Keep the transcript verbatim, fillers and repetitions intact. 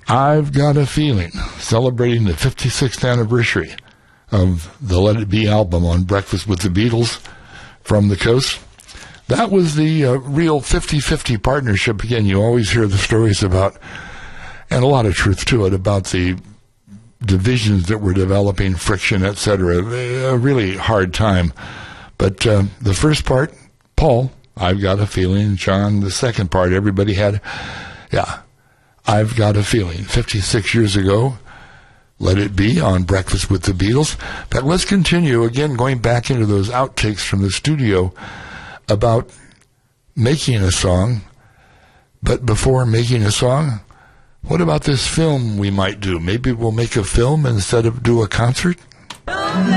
I've Got a Feeling, celebrating the fifty-sixth anniversary of the Let It Be album on Breakfast with the Beatles from the coast. That was the uh, real fifty-fifty partnership. Again, you always hear the stories about, and a lot of truth to it, about the divisions that were developing, friction, et cetera. A really hard time. But uh, the first part, Paul, I've Got a Feeling. John, the second part, everybody had, yeah, I've Got a Feeling. fifty-six years ago, Let It Be on Breakfast with the Beatles. But let's continue, again, going back into those outtakes from the studio about making a song. But before making a song, what about this film we might do? Maybe we'll make a film instead of do a concert?